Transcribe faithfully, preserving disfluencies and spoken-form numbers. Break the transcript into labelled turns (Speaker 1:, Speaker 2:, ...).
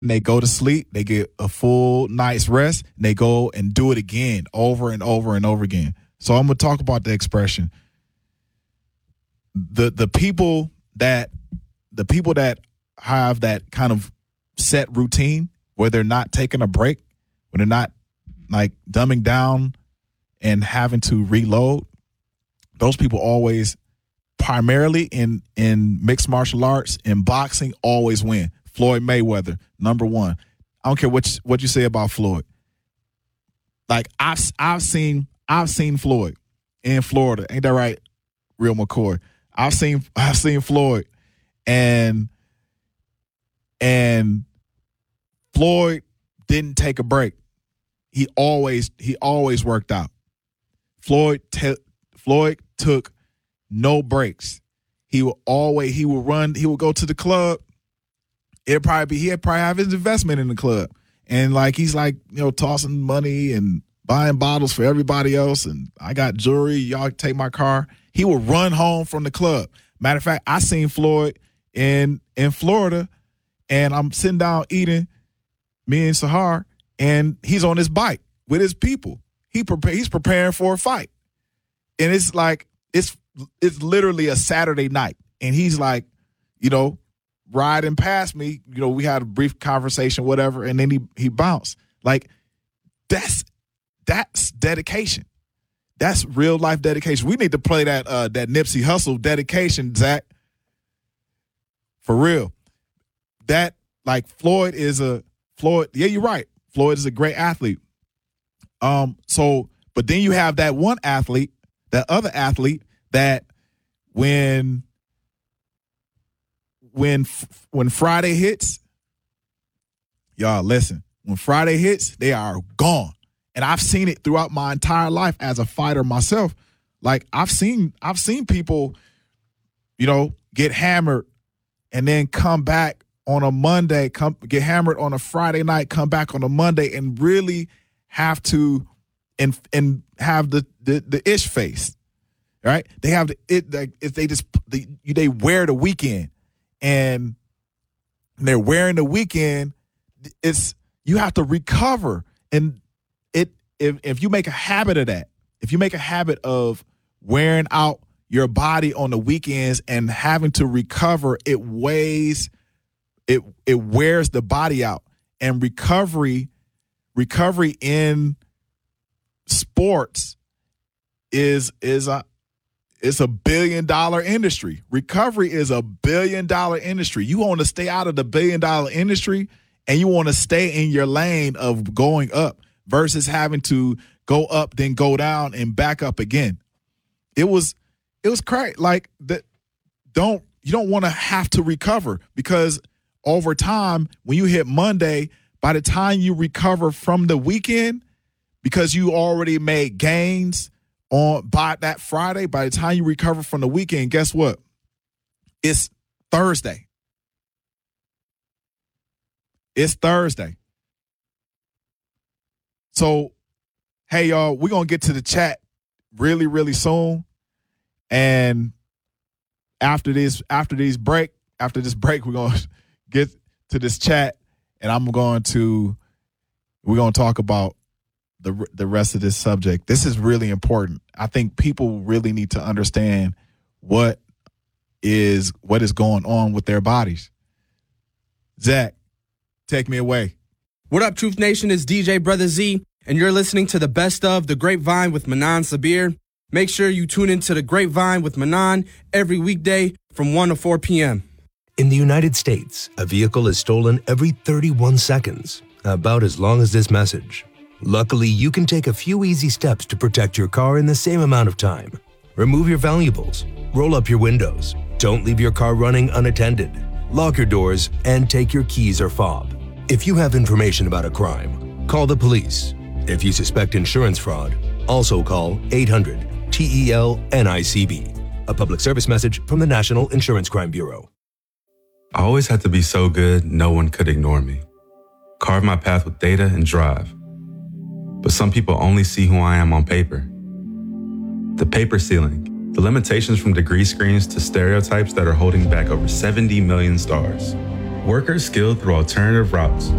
Speaker 1: they go to sleep, they get a full night's rest, and they go and do it again over and over and over again. So I'm going to talk about the expression. The the people that the people that have that kind of set routine where they're not taking a break, when they're not like dumbing down and having to reload, those people always, primarily in, in mixed martial arts, in boxing, always win. Floyd Mayweather, number one. I don't care what you, what you say about Floyd. Like I've I've seen I've seen Floyd in Florida. Ain't that right, Real McCoy? I've seen I've seen Floyd, and and Floyd didn't take a break. He always he always worked out. Floyd te- Floyd took no breaks. He would always he would run. He would go to the club. It'd probably be he'd probably have his investment in the club, and like he's like you know tossing money and buying bottles for everybody else. And I got jewelry. Y'all take my car. He would run home from the club. Matter of fact, I seen Floyd in in Florida, and I'm sitting down eating, me and Sahar, and he's on his bike with his people. He prepare, he's preparing for a fight, and it's like it's it's literally a Saturday night, and he's like, you know, riding past me. You know, we had a brief conversation, whatever, and then he he bounced. Like that's that's dedication. That's real life dedication. We need to play that uh, that Nipsey Hussle dedication, Zach. For real. That like Floyd is a Floyd. Yeah, you're right. Floyd is a great athlete. Um. So, but then you have that one athlete, that other athlete that when when when Friday hits, y'all listen. When Friday hits, they are gone. And I've seen it throughout my entire life as a fighter myself. Like I've seen, I've seen people, you know, get hammered and then come back on a Monday, come get hammered on a Friday night, come back on a Monday, and really have to and and have the the, the ish face, right? They have the it like if they just they, they wear the weekend, and they're wearing the weekend. It's you have to recover. And it if if you make a habit of that, if you make a habit of wearing out your body on the weekends and having to recover, it weighs, it it wears the body out. And recovery, recovery in sports is is a it's a billion dollar industry. Recovery is a billion dollar industry. You want to stay out of the billion dollar industry, and you want to stay in your lane of going up versus having to go up, then go down and back up again. It was, it was crazy. Like that. Don't you don't want to have to recover, because over time, when you hit Monday, by the time you recover from the weekend, because you already made gains on by that Friday, by the time you recover from the weekend, guess what? It's Thursday. It's Thursday. So, hey, y'all, we're going to get to the chat really, really soon. And after this, after this break, after this break, we're going to get to this chat, and I'm going to, we're going to talk about the the rest of this subject. This is really important. I think people really need to understand what is, what is going on with their bodies. Zach, take me away.
Speaker 2: What up, Truth Nation? It's D J Brother Z, and you're listening to the best of The Grapevine with Manan Sabir. Make sure you tune into The Grapevine with Manan every weekday from one to four p.m.
Speaker 3: In the United States, a vehicle is stolen every thirty-one seconds, about as long as this message. Luckily, you can take a few easy steps to protect your car in the same amount of time. Remove your valuables, roll up your windows, don't leave your car running unattended, lock your doors, and take your keys or fob. If you have information about a crime, call the police. If you suspect insurance fraud, also call eight hundred T E L N I C B. A public service message from the National Insurance Crime Bureau.
Speaker 4: I always had to be so good, no one could ignore me. Carve my path with data and drive. But some people only see who I am on paper. The paper ceiling, the limitations from degree screens to stereotypes that are holding back over seventy million stars. Workers skilled through alternative routes,